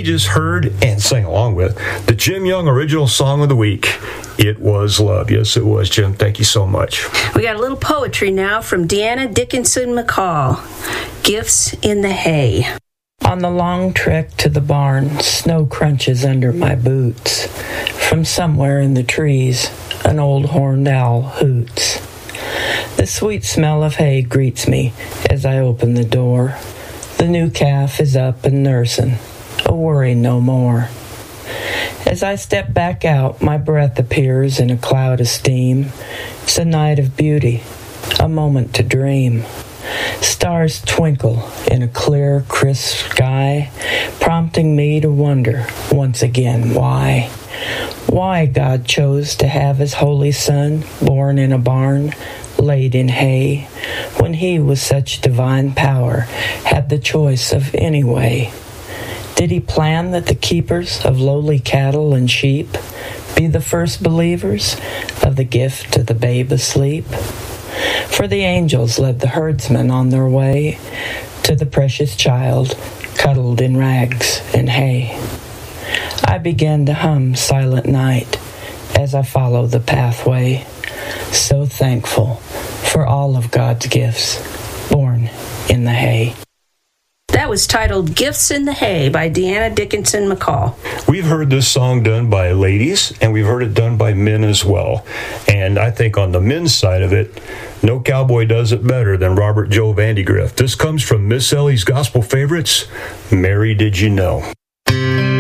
We just heard and sang along with the Jim Young original song of the week. It was love. Yes, it was, Jim. Thank you so much. We got a little poetry now from Deanna Dickinson McCall. Gifts in the Hay. On the long trek to the barn, snow crunches under my boots. From somewhere in the trees, an old horned owl hoots. The sweet smell of hay greets me as I open the door. The new calf is up and nursing, a worry no more. As I step back out, my breath appears in a cloud of steam. It's a night of beauty, a moment to dream. Stars twinkle in a clear, crisp sky, prompting me to wonder once again why. Why God chose to have his holy son born in a barn, laid in hay, when he with such divine power had the choice of any way. Did he plan that the keepers of lowly cattle and sheep be the first believers of the gift to the babe asleep? For the angels led the herdsmen on their way to the precious child cuddled in rags and hay. I began to hum Silent Night as I follow the pathway, so thankful for all of God's gifts born in the hay. That was titled Gifts in the Hay by Deanna Dickinson McCall. We've heard this song done by ladies, and we've heard it done by men as well. And I think on the men's side of it, no cowboy does it better than Robert Joe Vandegrift. This comes from Miss Ellie's Gospel Favorites, Mary Did You Know?